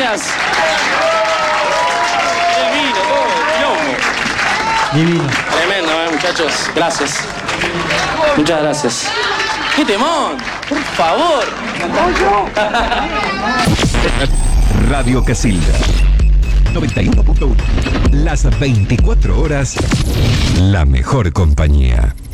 gracias. El vino, todo, el quilombo. Divino. Tremendo, muchachos. Gracias. Muchas gracias. ¡Qué temón! ¡Por favor! Radio Casilda 91.1. Las 24 horas, la mejor compañía.